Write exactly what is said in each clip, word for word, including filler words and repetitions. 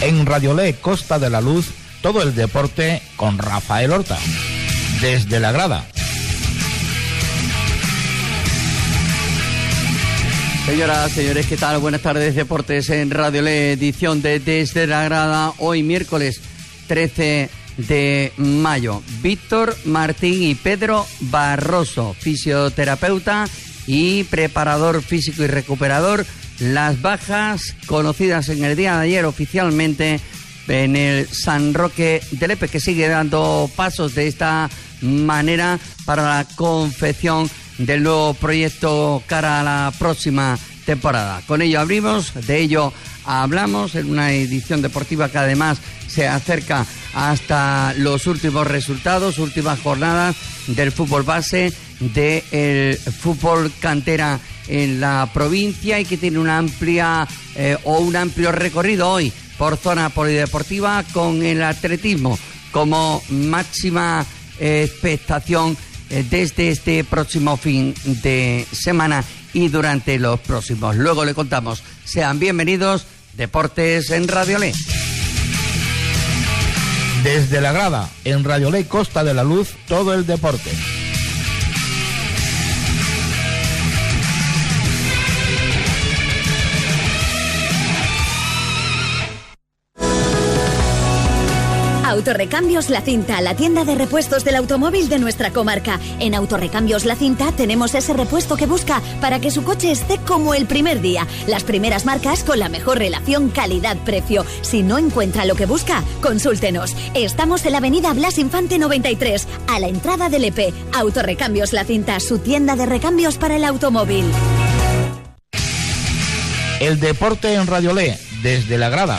En Radiolé Costa de la Luz, todo el deporte con Rafael Horta. Desde la grada. Señoras, señores, ¿qué tal? Buenas tardes, Deportes en Radiolé, edición de Desde la Grada, hoy miércoles trece de mayo. Víctor Martín y Pedro Barroso, fisioterapeuta y preparador físico y recuperador. Las bajas conocidas en el día de ayer oficialmente en el San Roque de Lepe, que sigue dando pasos de esta manera para la confección del nuevo proyecto cara a la próxima temporada. Con ello abrimos, de ello hablamos en una edición deportiva que además se acerca hasta los últimos resultados, últimas jornadas del fútbol base, del fútbol cantera en la provincia y que tiene una amplia eh, o un amplio recorrido hoy por zona polideportiva con el atletismo como máxima eh, expectación eh, desde este próximo fin de semana y durante los próximos. Luego le contamos. Sean bienvenidos, Deportes en Radiolé. Desde la grada, en Radiolé Costa de la Luz, todo el deporte. Autorrecambios La Cinta, la tienda de repuestos del automóvil de nuestra comarca. En Autorrecambios La Cinta tenemos ese repuesto que busca para que su coche esté como el primer día. Las primeras marcas con la mejor relación calidad-precio. Si no encuentra lo que busca, consúltenos. Estamos en la avenida Blas Infante noventa y tres, a la entrada del E P. Autorrecambios La Cinta, su tienda de recambios para el automóvil. El deporte en Radiolé, desde la grada.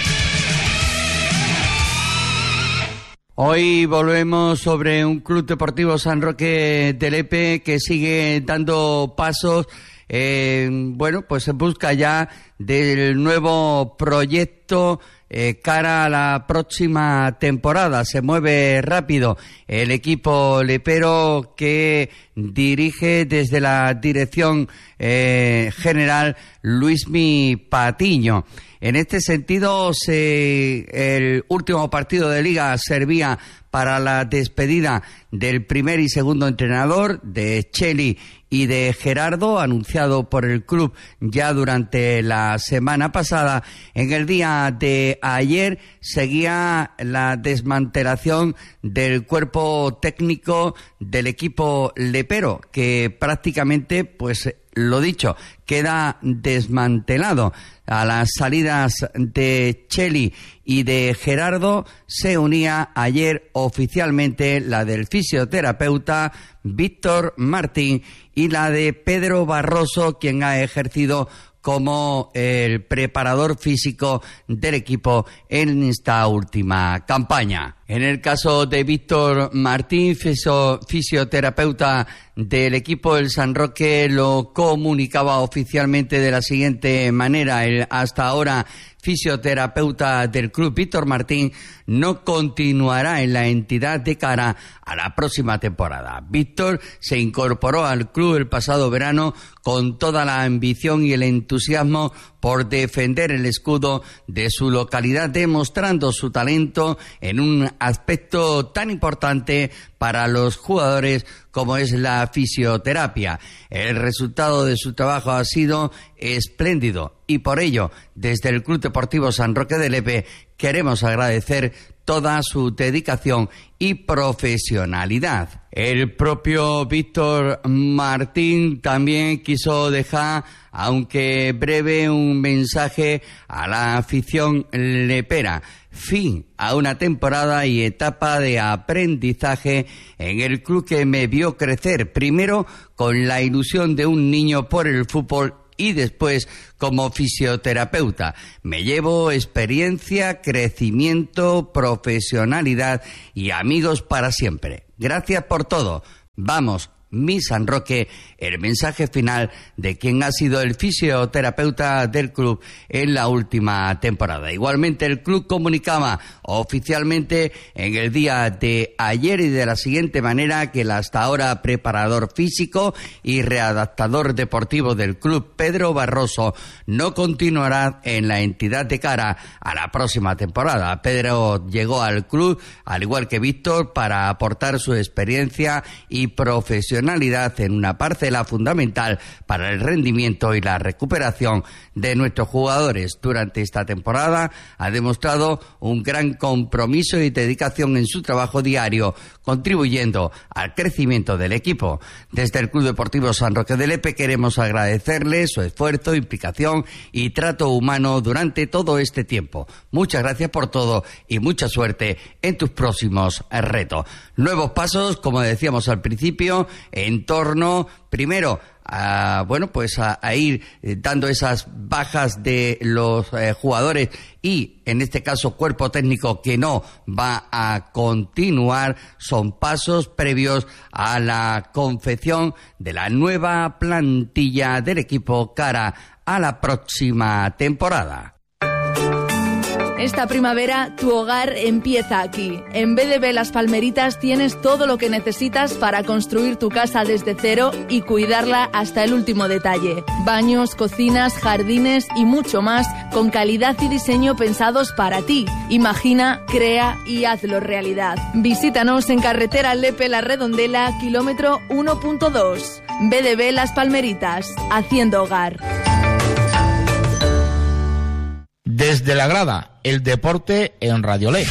Hoy volvemos sobre un Club Deportivo San Roque de Lepe que sigue dando pasos, eh, bueno, pues en busca ya del nuevo proyecto eh, cara a la próxima temporada. Se mueve rápido el equipo lepero que dirige desde la dirección eh, general Luismi Patiño. En este sentido, se, el último partido de Liga servía para la despedida del primer y segundo entrenador, de Cheli y de Gerardo, anunciado por el club ya durante la semana pasada. En el día de ayer seguía la desmantelación del cuerpo técnico del equipo lepero, que prácticamente, pues lo dicho, queda desmantelado. A las salidas de Cheli y de Gerardo se unía ayer oficialmente la del fisioterapeuta Víctor Martín y la de Pedro Barroso, quien ha ejercido como el preparador físico del equipo en esta última campaña. En el caso de Víctor Martín, fisio, fisioterapeuta del equipo del San Roque, lo comunicaba oficialmente de la siguiente manera. El hasta ahora fisioterapeuta del club, Víctor Martín, no continuará en la entidad de cara a la próxima temporada. Víctor se incorporó al club el pasado verano con toda la ambición y el entusiasmo por defender el escudo de su localidad, demostrando su talento en un aspecto tan importante para los jugadores como es la fisioterapia. El resultado de su trabajo ha sido espléndido y por ello, desde el Club Deportivo San Roque de Lepe, queremos agradecer toda su dedicación y profesionalidad. El propio Víctor Martín también quiso dejar, aunque breve, un mensaje a la afición lepera. Fin a una temporada y etapa de aprendizaje en el club que me vio crecer, primero con la ilusión de un niño por el fútbol y después como fisioterapeuta. Me llevo experiencia, crecimiento, profesionalidad y amigos para siempre. Gracias por todo. Vamos, Mi San Roque, el mensaje final de quien ha sido el fisioterapeuta del club en la última temporada. Igualmente, el club comunicaba oficialmente en el día de ayer y de la siguiente manera que el hasta ahora preparador físico y readaptador deportivo del club, Pedro Barroso, no continuará en la entidad de cara a la próxima temporada. Pedro llegó al club, al igual que Víctor, para aportar su experiencia y profesionalidad en una parcela fundamental para el rendimiento y la recuperación de nuestros jugadores. Durante esta temporada ha demostrado un gran compromiso y dedicación en su trabajo diario, contribuyendo al crecimiento del equipo. Desde el Club Deportivo San Roque de Lepe queremos agradecerle su esfuerzo, implicación y trato humano durante todo este tiempo. Muchas gracias por todo y mucha suerte en tus próximos retos. Nuevos pasos, como decíamos al principio, en torno, primero, a, bueno, pues a, a ir eh, dando esas bajas de los eh, jugadores y, en este caso, cuerpo técnico que no va a continuar. Son pasos previos a la confección de la nueva plantilla del equipo cara a la próxima temporada. Esta primavera, tu hogar empieza aquí. En B D B Las Palmeritas tienes todo lo que necesitas para construir tu casa desde cero y cuidarla hasta el último detalle. Baños, cocinas, jardines y mucho más, con calidad y diseño pensados para ti. Imagina, crea y hazlo realidad. Visítanos en carretera Lepe La Redondela, kilómetro uno punto dos. B D B Las Palmeritas, haciendo hogar. Desde la grada, el deporte en Radio Le.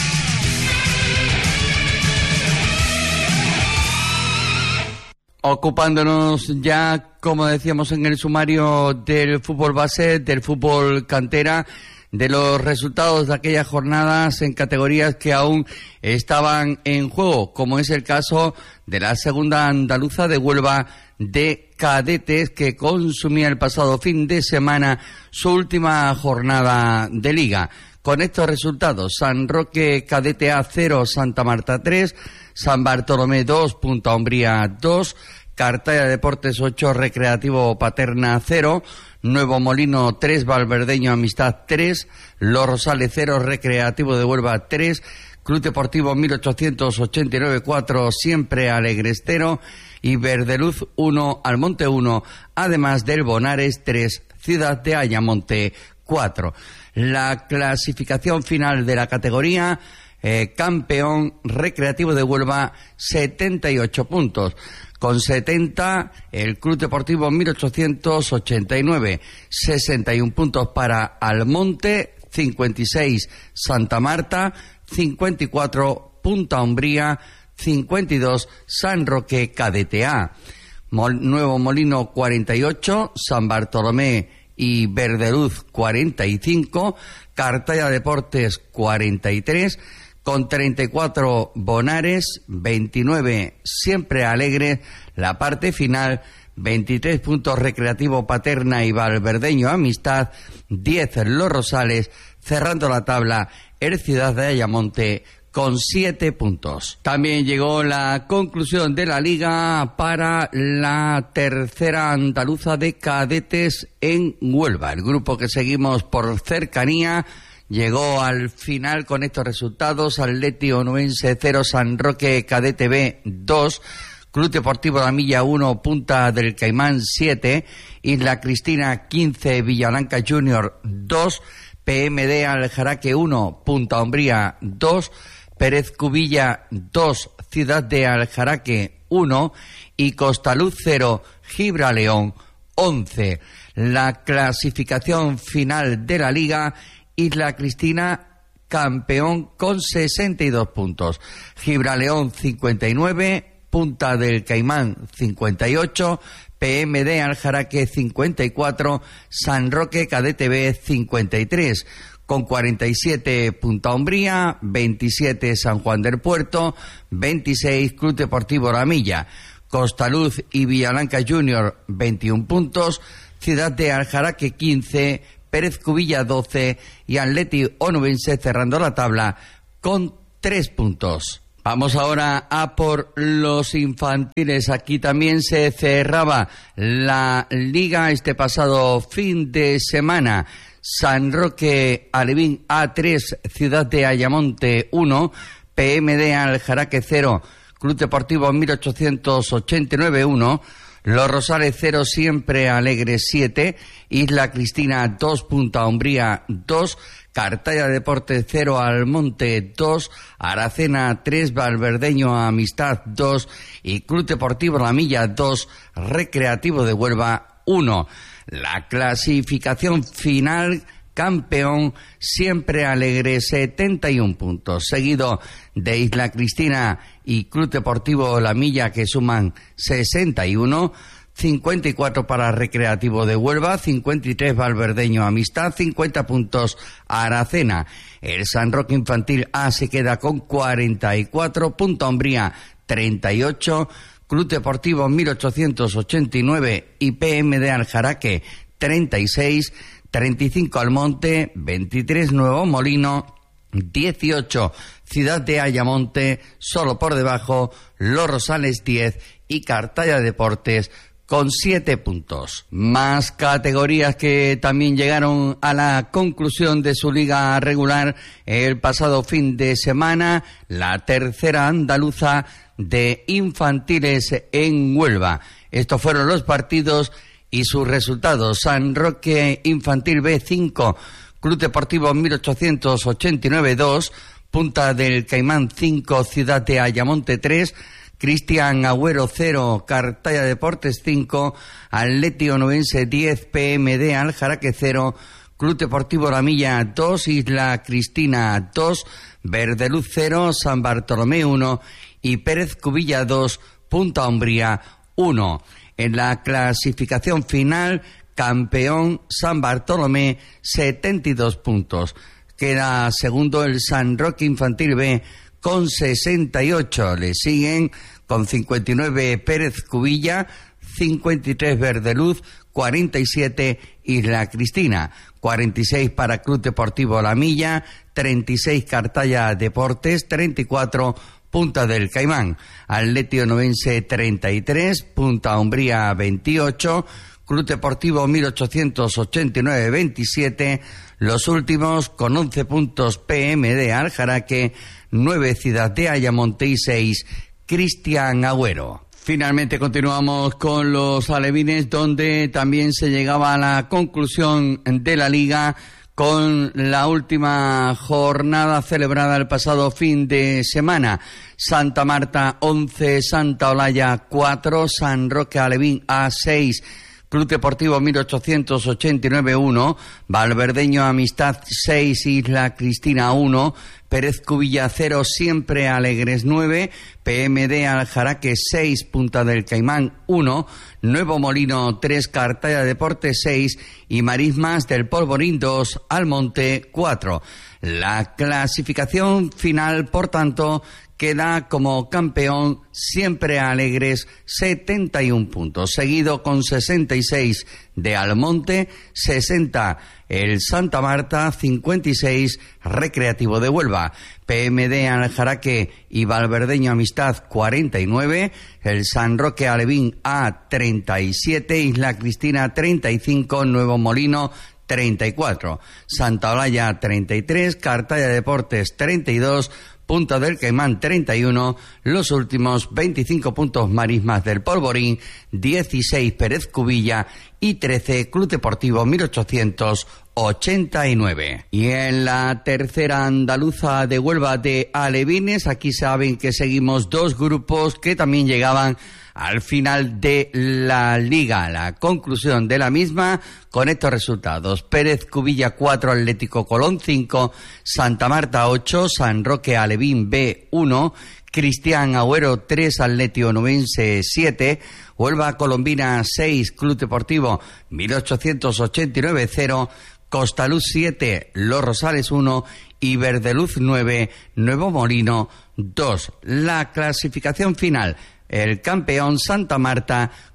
Ocupándonos ya, como decíamos en el sumario, del fútbol base, del fútbol cantera, de los resultados de aquellas jornadas en categorías que aún estaban en juego, como es el caso de la segunda andaluza de Huelva de cadetes, que consumía el pasado fin de semana su última jornada de liga. Con estos resultados: San Roque Cadete A cero, Santa Marta tres, San Bartolomé dos, Punta Umbría dos, Cartaya Deportes ocho, Recreativo Paterna cero, Nuevo Molino tres, Valverdeño Amistad tres, Los Rosales cero, Recreativo de Huelva tres, Club Deportivo mil ochocientos ochenta y nueve cuatro, Siempre Alegrestero, y Verdeluz uno, Almonte uno, además del Bonares tres, Ciudad de Ayamonte cuatro. La clasificación final de la categoría: eh, campeón Recreativo de Huelva, setenta y ocho puntos. Con setenta, el Club Deportivo mil ochocientos ochenta y nueve, sesenta y uno puntos para Almonte, cincuenta y seis Santa Marta, cincuenta y cuatro Punta Umbría, cincuenta y dos San Roque Cadete A. Mol, Nuevo Molino cuarenta y ocho, San Bartolomé y Verdeluz cuarenta y cinco, Cartaya Deportes cuarenta y tres, con treinta y cuatro Bonares, veintinueve Siempre Alegre. La parte final: veintitrés puntos Recreativo Paterna y Valverdeño Amistad, diez Los Rosales, cerrando la tabla el Ciudad de Ayamonte con siete puntos. También llegó la conclusión de la liga para la tercera andaluza de cadetes en Huelva. El grupo que seguimos por cercanía llegó al final con estos resultados: Atleti Onubense cero, San Roque Cadete B dos, Club Deportivo La Milla uno, Punta del Caimán siete, Isla Cristina quince, Villablanca Junior dos, P M D Aljaraque uno, Punta Umbría dos, Pérez Cubilla dos, Ciudad de Aljaraque uno y Costaluz cero, Gibraleón once. La clasificación final de la liga: Isla Cristina campeón con sesenta y dos puntos, Gibraleón cincuenta y nueve, Punta del Caimán cincuenta y ocho, P M D Aljaraque cincuenta y cuatro, San Roque Cadete B cincuenta y tres, con cuarenta y siete Punta Umbría, veintisiete San Juan del Puerto, veintiséis Club Deportivo La Milla, Costaluz y Villablanca Junior veintiún puntos, Ciudad de Aljaraque quince, Pérez Cubilla doce y Atleti Onubense cerrando la tabla con tres puntos. Vamos ahora a por los infantiles. Aquí también se cerraba la liga este pasado fin de semana. San Roque Alevín A tres, Ciudad de Ayamonte uno, P M D Aljaraque cero, Club Deportivo mil ochocientos ochenta y nueve uno, Los Rosales cero, Siempre Alegres siete, Isla Cristina dos, Punta Umbría dos, Cartaya Deportes cero, Almonte dos, Aracena tres, Valverdeño Amistad dos y Club Deportivo La Milla dos, Recreativo de Huelva uno. La clasificación final: campeón Siempre Alegre setenta y un puntos, seguido de Isla Cristina y Club Deportivo La Milla, que suman sesenta y uno, cincuenta y cuatro para Recreativo de Huelva, cincuenta y tres Valverdeño Amistad, cincuenta puntos Aracena. El San Roque Infantil A se queda con cuarenta y cuatro, Punta Umbría treinta y ocho, Club Deportivo mil ochocientos ochenta y nueve y P M D Aljaraque treinta y seis, treinta y cinco Almonte, veintitrés Nuevo Molino, dieciocho Ciudad de Ayamonte, solo por debajo Los Rosales diez y Cartaya Deportes con siete puntos. Más categorías que también llegaron a la conclusión de su liga regular el pasado fin de semana. La tercera andaluza de infantiles en Huelva. Estos fueron los partidos y sus resultados. San Roque Infantil B cinco, Club Deportivo mil ochocientos ochenta y nueve dos, Punta del Caimán cinco, Ciudad de Ayamonte tres, Cristian Agüero cero, Cartaya Deportes cinco, Atleti Onubense diez, P M D Aljaraque cero, Club Deportivo La Milla dos, Isla Cristina dos, Verdeluz cero, San Bartolomé uno y Pérez Cubilla dos, Punta Umbría uno. En la clasificación final, campeón San Bartolomé, setenta y dos puntos. Queda segundo el San Roque Infantil B con sesenta y ocho. Le siguen con cincuenta y nueve Pérez Cubilla, cincuenta y tres Verdeluz, cuarenta y siete Isla Cristina, cuarenta y seis para Club Deportivo La Milla, treinta y seis Cartaya Deportes, treinta y cuatro Punta del Caimán, Atleti Onubense treinta y tres, Punta Umbría veintiocho, Club Deportivo mil ochocientos ochenta y nueve veintisiete, los últimos con once puntos P M D Aljaraque, nueve Ciudad de Ayamonte y seis Cristian Agüero. Finalmente continuamos con los alevines, donde también se llegaba a la conclusión de la liga con la última jornada celebrada el pasado fin de semana. Santa Marta once, Santa Olalla cuatro, San Roque Alevín A seis, Club Deportivo mil ochocientos ochenta y nueve uno, Valverdeño Amistad seis, Isla Cristina uno, Pérez Cubilla cero, Siempre Alegres nueve, P M D Aljaraque seis, Punta del Caimán uno, Nuevo Molino tres, Cartaya Deportes seis y Marismas del Polvorín dos, Almonte cuatro. La clasificación final, por tanto, queda como campeón Siempre Alegres, setenta y un puntos, seguido con sesenta y seis de Almonte, sesenta el Santa Marta, cincuenta y seis Recreativo de Huelva, P M D Aljaraque y Valverdeño Amistad cuarenta y nueve, el San Roque Alevín A treinta y siete, Isla Cristina treinta y cinco, Nuevo Molino treinta y cuatro, Santa Olalla treinta y tres, Cartaya Deportes treinta y dos, Punta del Caimán treinta y uno, los últimos veinticinco puntos Marismas del Polvorín, dieciséis Pérez Cubilla y trece Club Deportivo mil ochocientos ochenta y nueve. Y en la tercera andaluza de Huelva de alevines, aquí saben que seguimos dos grupos que también llegaban al final de la liga. La conclusión de la misma con estos resultados: Pérez Cubilla cuatro, Atlético Colón cinco, Santa Marta ocho, San Roque Alevín B uno, Cristian Agüero tres, Atleti Onubense siete, Huelva Colombina seis, Club Deportivo mil ochocientos ochenta y nueve cero, Costaluz siete, Los Rosales uno y Verdeluz nueve, Nuevo Molino dos. La clasificación final: el campeón Santa Marta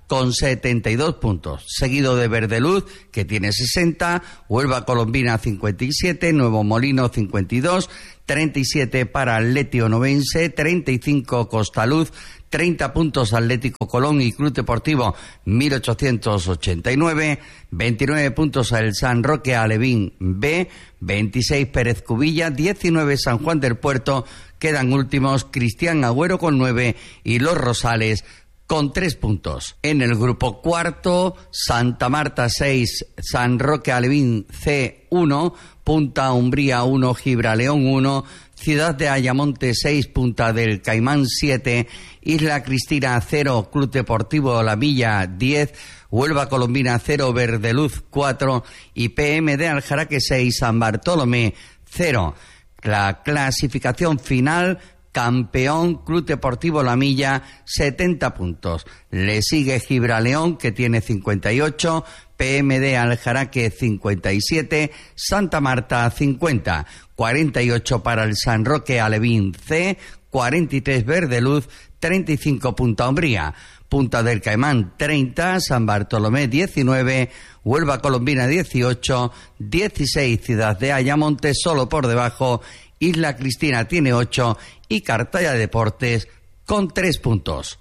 con setenta y dos puntos, seguido de Verdeluz, que tiene sesenta, Huelva Colombina cincuenta y siete, Nuevo Molino cincuenta y dos, treinta y siete para Atleti Onubense, treinta y cinco Costaluz, treinta puntos Atlético Colón y Club Deportivo mil ochocientos ochenta y nueve, veintinueve puntos el San Roque Alevín B, veintiséis Pérez Cubilla, diecinueve San Juan del Puerto, quedan últimos Cristian Agüero con nueve y Los Rosales con tres puntos. En el grupo cuarto, Santa Marta seis, San Roque Alevín C uno, Punta Umbría uno, Gibraleón uno, Ciudad de Ayamonte seis, Punta del Caimán siete, Isla Cristina cero, Club Deportivo La Villa diez, Huelva Colombina cero, Verdeluz cuatro y P M de Aljaraque seis, San Bartolomé cero. La clasificación final: campeón Club Deportivo La Milla, setenta puntos. Le sigue Gibraleón, que tiene cincuenta y ocho, P M D Aljaraque cincuenta y siete, Santa Marta cincuenta, cuarenta y ocho para el San Roque Alevín C, cuarenta y tres Verdeluz, treinta y cinco Punta Umbría, Punta del Caimán treinta, San Bartolomé diecinueve, Huelva Colombina dieciocho, dieciséis Ciudad de Ayamonte, solo por debajo Isla Cristina tiene ocho y Cartaya Deportes con tres puntos.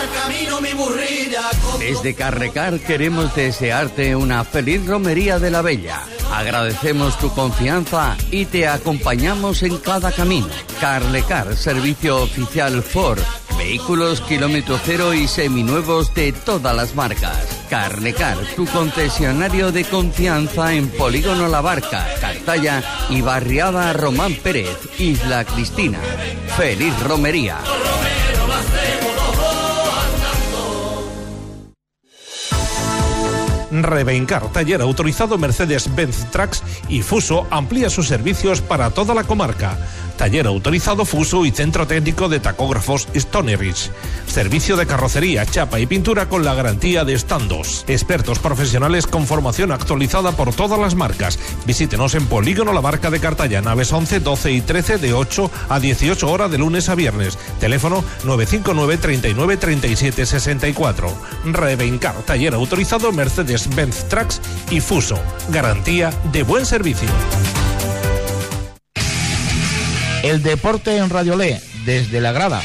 Desde Carrecar queremos desearte una feliz romería de la Bella. Agradecemos tu confianza y te acompañamos en cada camino. Carlecar, servicio oficial Ford, vehículos kilómetro cero y seminuevos de todas las marcas. Carlecar, tu concesionario de confianza en Polígono La Barca, Cartaya y Barriada Román Pérez, Isla Cristina. ¡Feliz romería! Revencar, taller autorizado Mercedes-Benz Trucks y Fuso amplía sus servicios para toda la comarca. Taller autorizado Fuso y Centro Técnico de Tacógrafos Stoneridge. Servicio de carrocería, chapa y pintura con la garantía de Standos. Expertos profesionales con formación actualizada por todas las marcas. Visítenos en Polígono La Barca de Cartaya, naves once, doce y trece de ocho a dieciocho horas de lunes a viernes. Teléfono nueve cinco nueve, treinta y nueve, treinta y siete, sesenta y cuatro. Revencar, taller autorizado Mercedes-Benz Trucks y Fuso. Garantía de buen servicio. El deporte en Radio Le, desde la grada.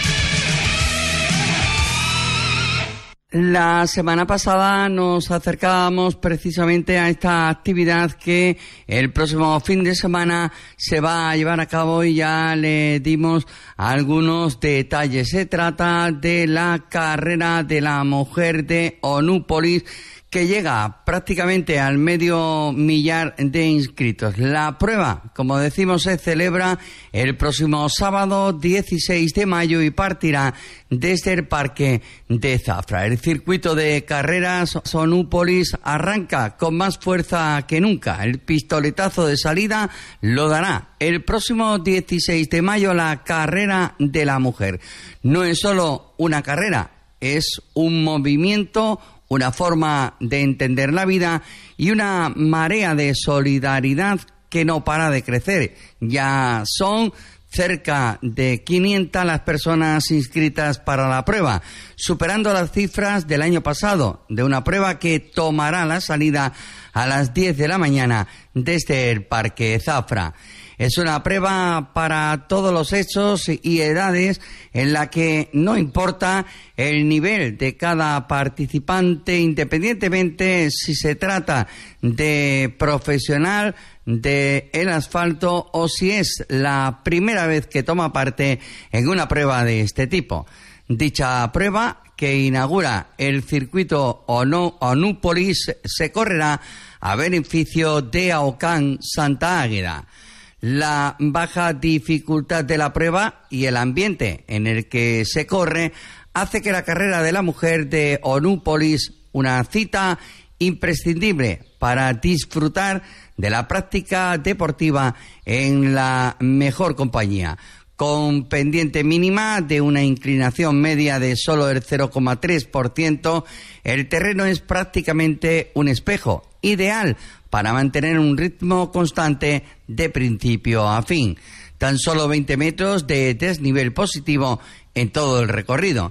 La semana pasada nos acercábamos precisamente a esta actividad que el próximo fin de semana se va a llevar a cabo y ya le dimos algunos detalles. Se trata de la carrera de la mujer de Onúpolis, que llega prácticamente al medio millar de inscritos. La prueba, como decimos, se celebra el próximo sábado dieciséis de mayo y partirá desde el Parque de Zafra. El circuito de carreras Onúpolis arranca con más fuerza que nunca. El pistoletazo de salida lo dará el próximo dieciséis de mayo la carrera de la mujer. No es solo una carrera, es un movimiento, una forma de entender la vida y una marea de solidaridad que no para de crecer. Ya son cerca de quinientas las personas inscritas para la prueba, superando las cifras del año pasado, de una prueba que tomará la salida a las diez de la mañana desde el Parque Zafra. Es una prueba para todos los sexos y edades, en la que no importa el nivel de cada participante, independientemente si se trata de profesional de el asfalto o si es la primera vez que toma parte en una prueba de este tipo. Dicha prueba, que inaugura el circuito Onúpolis, se correrá a beneficio de AOCAN Santa Águeda. La baja dificultad de la prueba y el ambiente en el que se corre hace que la carrera de la mujer de Onúpolis, una cita imprescindible para disfrutar de la práctica deportiva en la mejor compañía. Con pendiente mínima de una inclinación media de solo el cero coma tres por ciento, el terreno es prácticamente un espejo, ideal para mantener un ritmo constante de principio a fin. Tan solo veinte metros de desnivel positivo en todo el recorrido.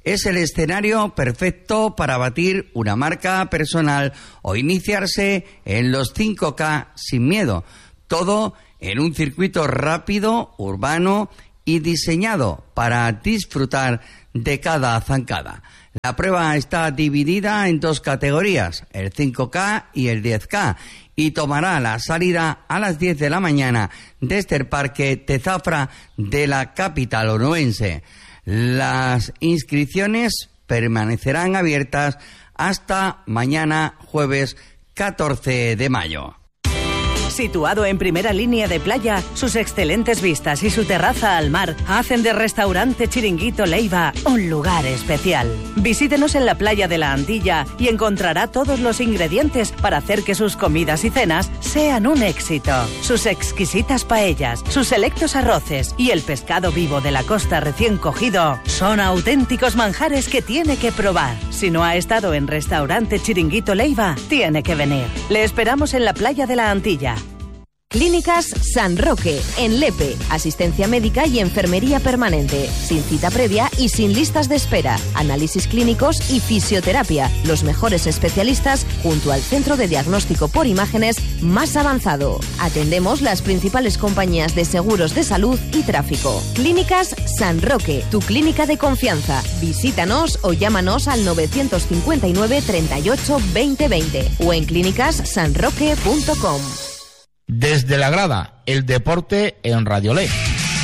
Es el escenario perfecto para batir una marca personal o iniciarse en los cinco K sin miedo. Todo en un circuito rápido, urbano y diseñado para disfrutar de cada zancada. La prueba está dividida en dos categorías, el cinco K y el diez K, y tomará la salida a las diez de la mañana desde el Parque Tezafra de la capital onubense. Las inscripciones permanecerán abiertas hasta mañana jueves catorce de mayo. Situado en primera línea de playa, sus excelentes vistas y su terraza al mar hacen de Restaurante Chiringuito Leiva un lugar especial. Visítenos en la playa de la Antilla y encontrará todos los ingredientes para hacer que sus comidas y cenas sean un éxito. Sus exquisitas paellas, sus selectos arroces y el pescado vivo de la costa recién cogido son auténticos manjares que tiene que probar. Si no ha estado en Restaurante Chiringuito Leiva, tiene que venir. Le esperamos en la playa de la Antilla. Clínicas San Roque, en Lepe. Asistencia médica y enfermería permanente. Sin cita previa y sin listas de espera. Análisis clínicos y fisioterapia. Los mejores especialistas junto al centro de diagnóstico por imágenes más avanzado. Atendemos las principales compañías de seguros de salud y tráfico. Clínicas San Roque, tu clínica de confianza. Visítanos o llámanos al novecientos cincuenta y nueve treinta y ocho veinte veinte o en clínicas san roque punto com. Desde la grada, el deporte en Radio Le.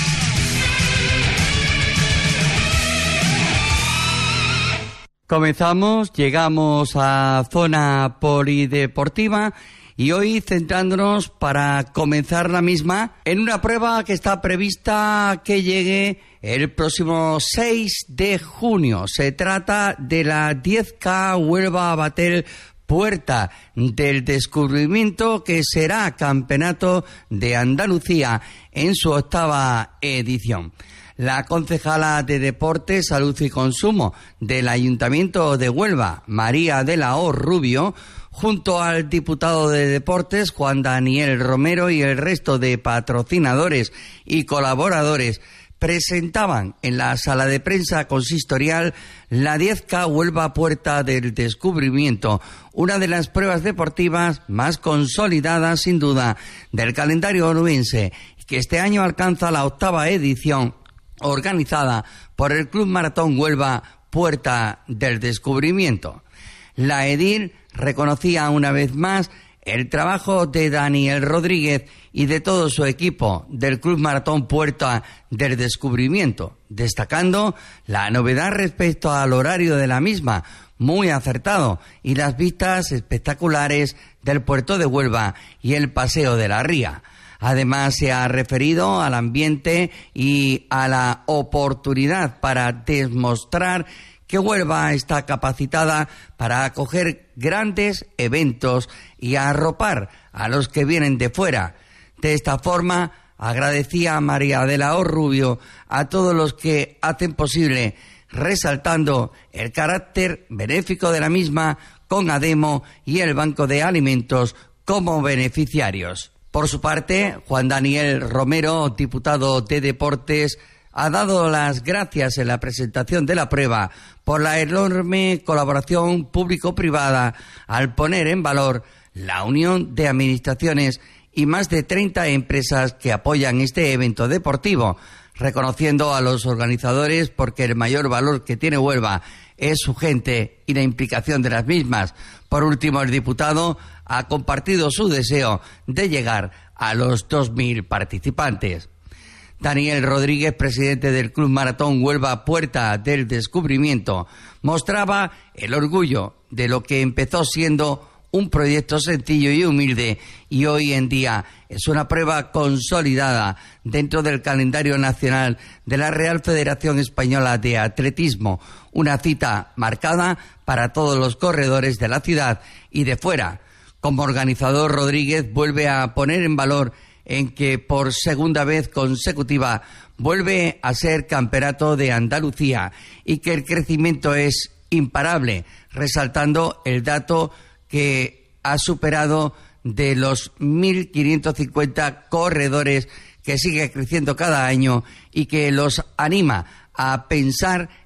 Comenzamos, llegamos a zona polideportiva y hoy centrándonos para comenzar la misma en una prueba que está prevista que llegue el próximo seis de junio. Se trata de la diez K Huelva Batel Puerta del Descubrimiento, que será Campeonato de Andalucía en su octava edición. La concejala de Deportes, Salud y Consumo del Ayuntamiento de Huelva, María de la O Rubio, junto al diputado de Deportes, Juan Daniel Romero, y el resto de patrocinadores y colaboradores, presentaban en la sala de prensa consistorial la diez K Huelva Puerta del Descubrimiento, una de las pruebas deportivas más consolidadas sin duda del calendario onubense, que este año alcanza la octava edición, organizada por el Club Maratón Huelva Puerta del Descubrimiento. La edil reconocía una vez más el trabajo de Daniel Rodríguez y de todo su equipo del Club Maratón Puerta del Descubrimiento, destacando la novedad respecto al horario de la misma, muy acertado, y las vistas espectaculares del puerto de Huelva y el Paseo de la Ría. Además, se ha referido al ambiente y a la oportunidad para demostrar que Huelva está capacitada para acoger grandes eventos y arropar a los que vienen de fuera. De esta forma, agradecía a María de la O Rubio a todos los que hacen posible, resaltando el carácter benéfico de la misma, con Ademo y el Banco de Alimentos como beneficiarios. Por su parte, Juan Daniel Romero, diputado de Deportes, ha dado las gracias en la presentación de la prueba por la enorme colaboración público-privada al poner en valor la unión de administraciones y más de treinta empresas que apoyan este evento deportivo, reconociendo a los organizadores porque el mayor valor que tiene Huelva es su gente y la implicación de las mismas. Por último, el diputado ha compartido su deseo de llegar a los dos mil participantes. Daniel Rodríguez, presidente del Club Maratón Huelva Puerta del Descubrimiento, mostraba el orgullo de lo que empezó siendo un proyecto sencillo y humilde y hoy en día es una prueba consolidada dentro del calendario nacional de la Real Federación Española de Atletismo, una cita marcada para todos los corredores de la ciudad y de fuera. Como organizador, Rodríguez vuelve a poner en valor en que por segunda vez consecutiva vuelve a ser Campeonato de Andalucía y que el crecimiento es imparable, resaltando el dato que ha superado de los mil quinientos cincuenta corredores, que sigue creciendo cada año y que los anima a pensar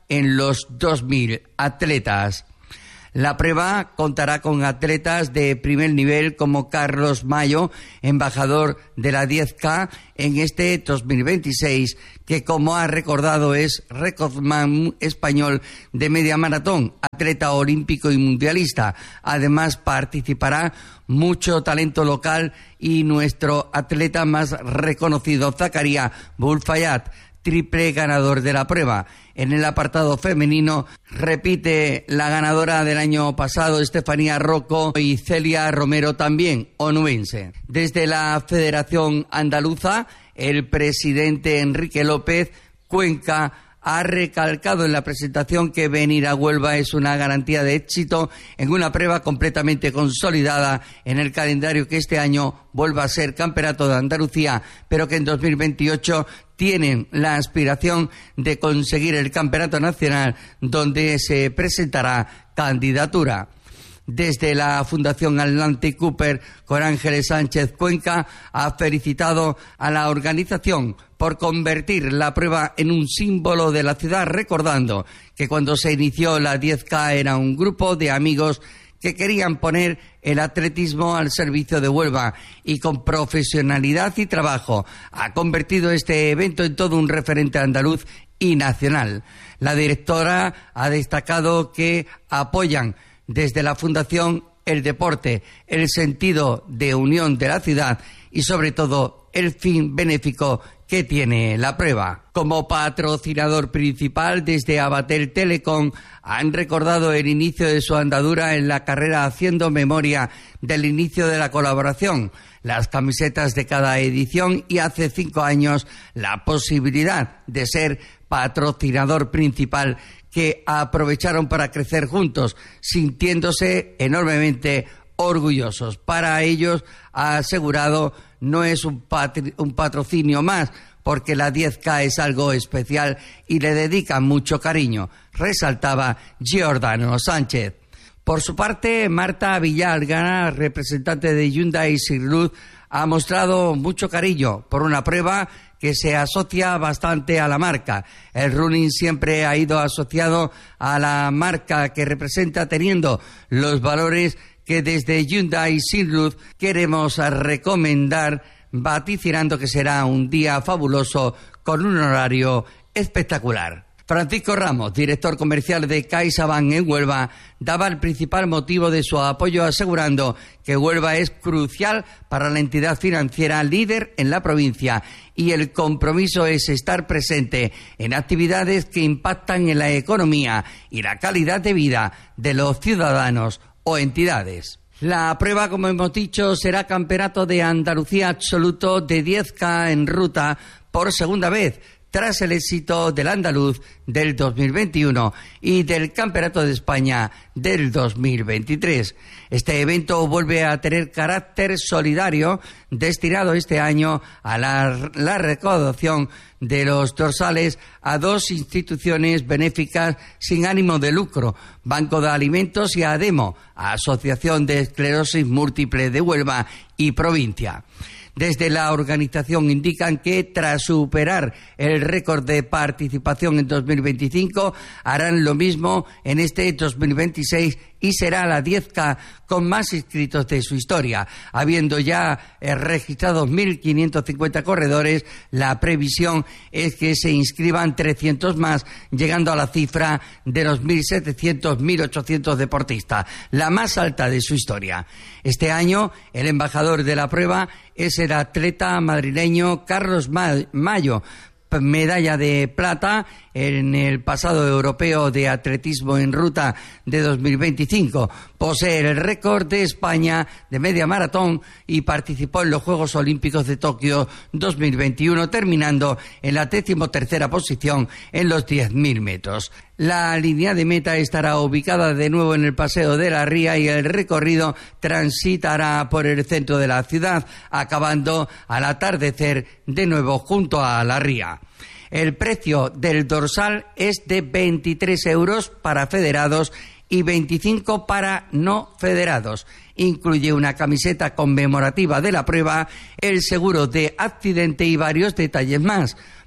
en los dos mil atletas. La prueba contará con atletas de primer nivel como Carlos Mayo, embajador de la diez K en este dos mil veintiséis, que como ha recordado es recordman español de media maratón, atleta olímpico y mundialista. Además participará mucho talento local y nuestro atleta más reconocido, Zakaria Bulfayat, triple ganador de la prueba. En el apartado femenino repite la ganadora del año pasado, Estefanía Rocco, y Celia Romero, también onubense. Desde la Federación Andaluza, el presidente Enrique López Cuenca ha recalcado en la presentación que venir a Huelva es una garantía de éxito en una prueba completamente consolidada en el calendario, que este año vuelva a ser Campeonato de Andalucía, pero que en dos mil veintiocho tienen la aspiración de conseguir el Campeonato Nacional, donde se presentará candidatura. Desde la Fundación Atlantic Cooper, con Ángeles Sánchez Cuenca, ha felicitado a la organización por convertir la prueba en un símbolo de la ciudad, recordando que cuando se inició la diez K era un grupo de amigos que querían poner el atletismo al servicio de Huelva, y con profesionalidad y trabajo ha convertido este evento en todo un referente andaluz y nacional. La directora ha destacado que apoyan desde la Fundación el deporte, el sentido de unión de la ciudad y sobre todo el fin benéfico que tiene la prueba. Como patrocinador principal, desde Abatel Telecom han recordado el inicio de su andadura en la carrera, haciendo memoria del inicio de la colaboración, las camisetas de cada edición y hace cinco años la posibilidad de ser patrocinador principal, que aprovecharon para crecer juntos, sintiéndose enormemente orgullosos. Para ellos, ha asegurado, no es un, patri- un patrocinio más, porque la diez K es algo especial y le dedican mucho cariño, resaltaba Giordano Sánchez. Por su parte, Marta Villalgana, representante de Hyundai Sirluz, ha mostrado mucho cariño por una prueba que se asocia bastante a la marca. El running siempre ha ido asociado a la marca que representa, teniendo los valores que desde Hyundai Sirluz queremos recomendar, vaticinando que será un día fabuloso con un horario espectacular. Francisco Ramos, director comercial de CaixaBank en Huelva, daba el principal motivo de su apoyo, asegurando que Huelva es crucial para la entidad financiera líder en la provincia, y el compromiso es estar presente en actividades que impactan en la economía y la calidad de vida de los ciudadanos o entidades. La prueba, como hemos dicho, será Campeonato de Andalucía absoluto de diez K en ruta por segunda vez, tras el éxito del andaluz del dos mil veintiuno y del Campeonato de España del dos mil veintitrés. Este evento vuelve a tener carácter solidario, destinado este año a la, la recaudación de los dorsales a dos instituciones benéficas sin ánimo de lucro, Banco de Alimentos y ADEMO, Asociación de Esclerosis Múltiple de Huelva y Provincia. Desde la organización indican que tras superar el récord de participación en dos mil veinticinco, harán lo mismo en este dos mil veintiséis y será la diez K con más inscritos de su historia. Habiendo ya eh, registrados mil quinientos cincuenta corredores, la previsión es que se inscriban trescientos más, llegando a la cifra de los mil setecientos, mil ochocientos deportistas, la más alta de su historia. Este año, el embajador de la prueba es el atleta madrileño Carlos Mayo, medalla de plata en el pasado europeo de atletismo en ruta de dos mil veinticinco. Posee el récord de España de media maratón y participó en los Juegos Olímpicos de Tokio dos mil veintiuno, terminando en la decimotercera posición en los diez mil metros. La línea de meta estará ubicada de nuevo en el Paseo de la Ría y el recorrido transitará por el centro de la ciudad, acabando al atardecer de nuevo junto a la Ría. El precio del dorsal es de veintitrés euros para federados y veinticinco para no federados. Incluye una camiseta conmemorativa de la prueba, el seguro de accidente y varios detalles más.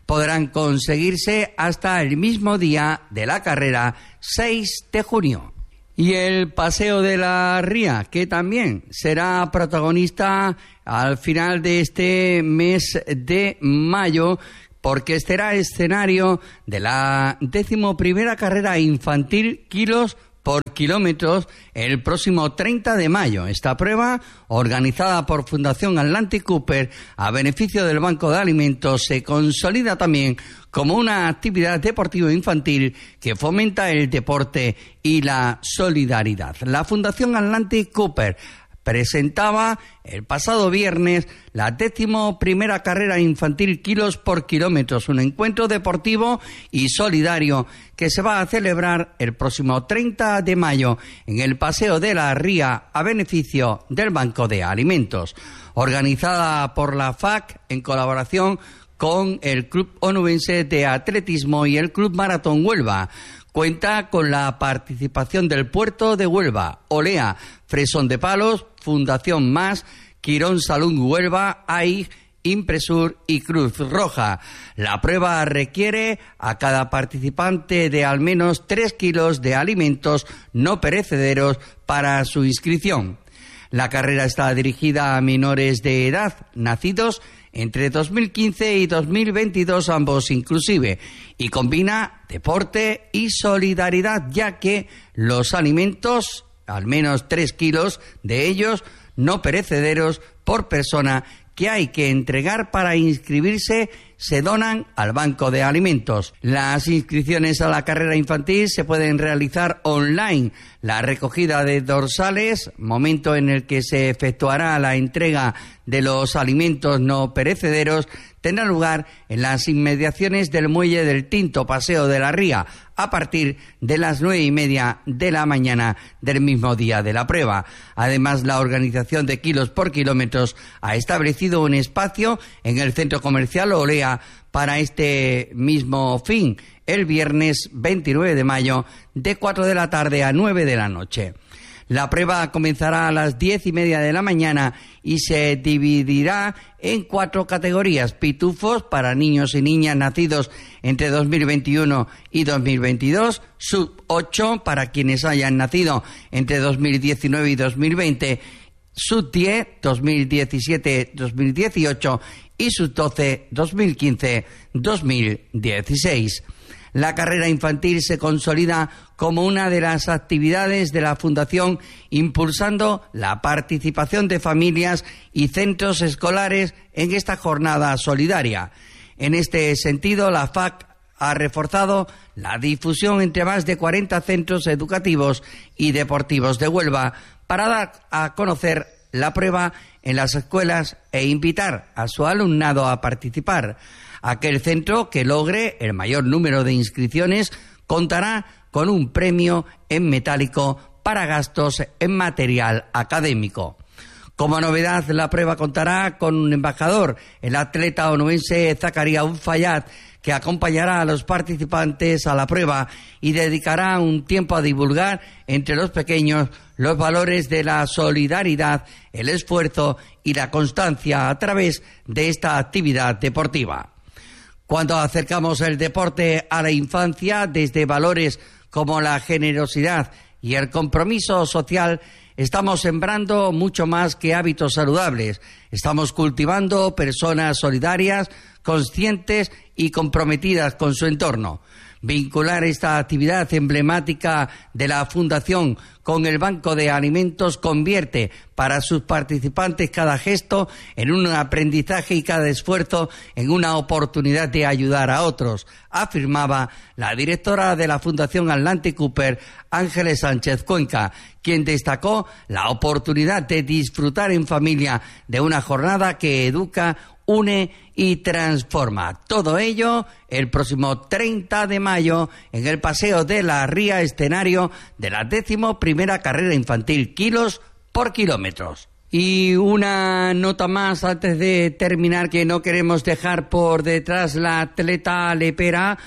podrán conseguirse hasta el mismo día de la carrera, seis de junio. Y el Paseo de la Ría, que también será protagonista al final de este mes de mayo, porque será escenario de la decimoprimera carrera infantil kilos por kilómetros el próximo treinta de mayo. Esta prueba, organizada por Fundación Atlantic Cooper a beneficio del Banco de Alimentos, se consolida también como una actividad deportiva infantil que fomenta el deporte y la solidaridad. La Fundación Atlantic Cooper presentaba el pasado viernes la décimo primera carrera infantil kilos por kilómetros, un encuentro deportivo y solidario que se va a celebrar el próximo treinta de mayo en el Paseo de la Ría a beneficio del Banco de Alimentos, organizada por la F A C en colaboración con el Club Onubense de Atletismo y el Club Maratón Huelva. Cuenta con la participación del Puerto de Huelva, Olea, Fresón de Palos, Fundación Más, Quirón Salud Huelva, A I G, Impresur y Cruz Roja. La prueba requiere a cada participante de al menos tres kilos de alimentos no perecederos para su inscripción. La carrera está dirigida a menores de edad, nacidos entre dos mil quince y dos mil veintidós, ambos inclusive, y combina deporte y solidaridad, ya que los alimentos, al menos tres kilos de ellos, no perecederos por persona, que hay que entregar para inscribirse, se donan al Banco de Alimentos. Las inscripciones a la carrera infantil se pueden realizar online. La recogida de dorsales, momento en el que se efectuará la entrega de los alimentos no perecederos, tendrá lugar en las inmediaciones del Muelle del Tinto, Paseo de la Ría, a partir de las nueve y media de la mañana del mismo día de la prueba. Además, la organización de Kilos por Kilómetros ha establecido un espacio en el centro comercial Olea para este mismo fin, el viernes veintinueve de mayo, de cuatro de la tarde a nueve de la noche. La prueba comenzará a las diez y media de la mañana y se dividirá en cuatro categorías: pitufos para niños y niñas nacidos entre dos mil veintiuno y dos mil veintidós, sub ocho para quienes hayan nacido entre dos mil diecinueve y dos mil veinte, sub diez, dos mil diecisiete a dos mil dieciocho y sub doce, dos mil quince a dos mil dieciséis. La carrera infantil se consolida como una de las actividades de la Fundación, impulsando la participación de familias y centros escolares en esta jornada solidaria. En este sentido, la F A C ha reforzado la difusión entre más de cuarenta centros educativos y deportivos de Huelva para dar a conocer la prueba en las escuelas e invitar a su alumnado a participar. Aquel centro que logre el mayor número de inscripciones contará con un premio en metálico para gastos en material académico. Como novedad, la prueba contará con un embajador, el atleta onubense Zacarías Unfayad, que acompañará a los participantes a la prueba y dedicará un tiempo a divulgar entre los pequeños los valores de la solidaridad, el esfuerzo y la constancia a través de esta actividad deportiva. Cuando acercamos el deporte a la infancia desde valores como la generosidad y el compromiso social, estamos sembrando mucho más que hábitos saludables. Estamos cultivando personas solidarias, conscientes y comprometidas con su entorno. Vincular esta actividad emblemática de la Fundación con el Banco de Alimentos convierte para sus participantes cada gesto en un aprendizaje y cada esfuerzo en una oportunidad de ayudar a otros, afirmaba la directora de la Fundación Atlantic Cooper, Ángeles Sánchez Cuenca, quien destacó la oportunidad de disfrutar en familia de una jornada que educa, une y transforma. Todo ello el próximo treinta de mayo en el Paseo de la Ría, escenario de la décimo primera carrera infantil kilos por kilómetros. Y una nota más antes de terminar, que no queremos dejar por detrás: la atleta lepera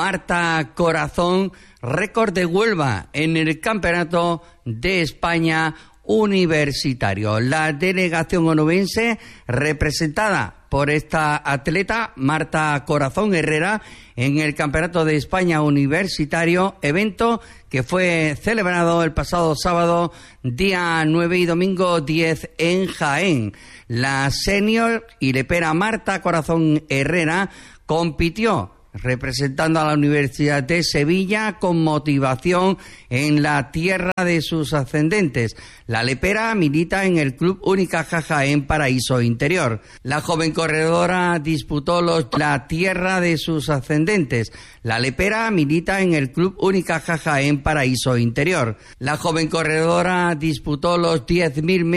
Marta Corazón, récord de Huelva en el Campeonato de España Universitario. La delegación onubense, representada por esta atleta Marta Corazón Herrera, en el Campeonato de España Universitario, evento que fue celebrado el pasado sábado, día nueve y domingo diez en Jaén. La senior y lepera Marta Corazón Herrera compitió representando a la Universidad de Sevilla con motivación en la tierra de sus ascendentes. La lepera milita en el Club Unicaja Jaén Paraíso Interior. La joven corredora disputó los, la tierra de sus ascendentes. La lepera milita en el Club Unicaja Jaén Paraíso Interior. La joven corredora disputó los diez mil